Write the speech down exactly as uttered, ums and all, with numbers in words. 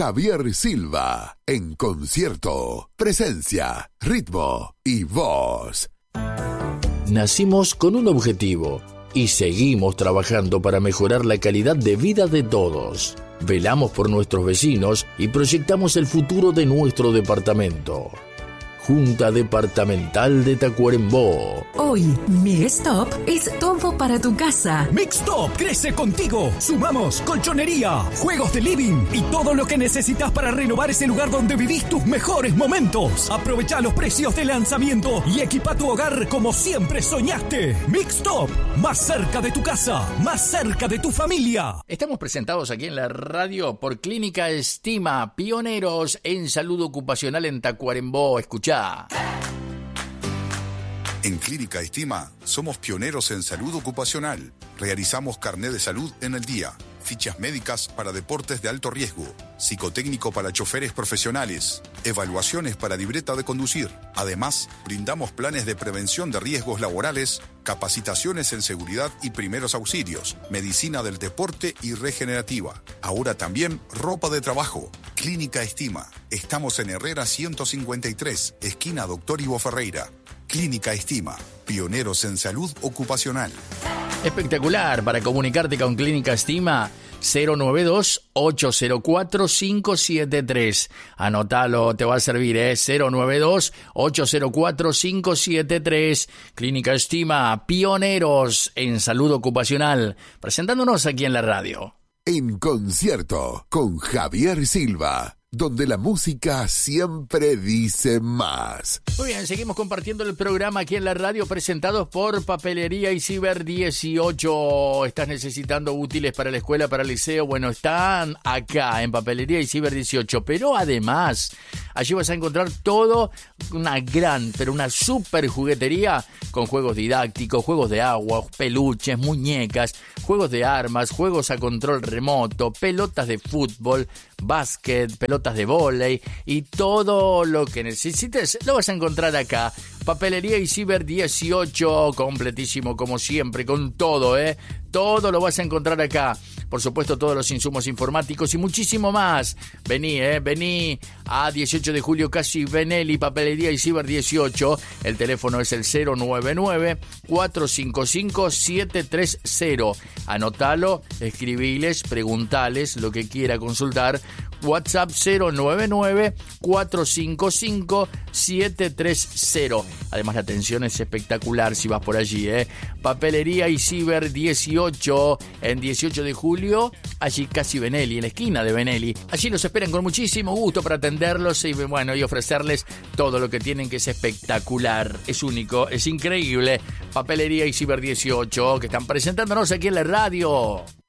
Javier Silva, en concierto, presencia, ritmo y voz. Nacimos con un objetivo y seguimos trabajando para mejorar la calidad de vida de todos. Velamos por nuestros vecinos y proyectamos el futuro de nuestro departamento. Junta Departamental de Tacuarembó. Hoy, Mixtop es todo para tu casa. Mixtop crece contigo. Sumamos colchonería, juegos de living y todo lo que necesitas para renovar ese lugar donde vivís tus mejores momentos. Aprovecha los precios de lanzamiento y equipa tu hogar como siempre soñaste. Mixtop, más cerca de tu casa, más cerca de tu familia. Estamos presentados aquí en la radio por Clínica Estima, pioneros en salud ocupacional en Tacuarembó. Escuchá. En Clínica Estima somos pioneros en salud ocupacional. Realizamos carnet de salud en el día, fichas médicas para deportes de alto riesgo, psicotécnico para choferes profesionales, evaluaciones para libreta de conducir. Además, brindamos planes de prevención de riesgos laborales, capacitaciones en seguridad y primeros auxilios, medicina del deporte y regenerativa. Ahora también ropa de trabajo. Clínica Estima. Estamos en Herrera ciento cincuenta y tres, esquina Doctor Ivo Ferreira. Clínica Estima, pioneros en salud ocupacional. Espectacular. Para comunicarte con Clínica Estima, cero nueve dos, ocho cero cuatro, cinco siete tres. Anótalo, te va a servir, ¿eh? cero nueve dos, ocho cero cuatro, cinco siete tres. Clínica Estima, pioneros en salud ocupacional. Presentándonos aquí en la radio. En concierto con Javier Silva, donde la música siempre dice más. Muy bien, seguimos compartiendo el programa aquí en la radio, presentados por Papelería y Ciber dieciocho. ¿Estás necesitando útiles para la escuela, para el liceo? Bueno, están acá en Papelería y Ciber dieciocho, pero además allí vas a encontrar todo, una gran, pero una super juguetería con juegos didácticos, juegos de agua, peluches, muñecas, juegos de armas, juegos a control remoto, pelotas de fútbol, básquet, pelotas de vóley y todo lo que necesites lo vas a encontrar acá. Papelería y Ciber dieciocho, completísimo como siempre, con todo, ¿eh? Todo lo vas a encontrar acá. Por supuesto, todos los insumos informáticos y muchísimo más. Vení, ¿eh? Vení a dieciocho de julio, casi Benelli, Papelería y Ciber dieciocho. El teléfono es el cero nueve nueve, cuatro cinco cinco, siete tres cero. Anotalo, escribiles, preguntales lo que quiera consultar. WhatsApp cero nueve nueve, cuatro cinco cinco, siete tres cero. Además, la atención es espectacular si vas por allí, ¿eh? Papelería y Ciber dieciocho, en dieciocho de julio, allí casi Benelli, en la esquina de Benelli. Allí los esperan con muchísimo gusto para atenderlos y, bueno, y ofrecerles todo lo que tienen, que es espectacular, es único, es increíble. Papelería y Ciber dieciocho, que están presentándonos aquí en la radio.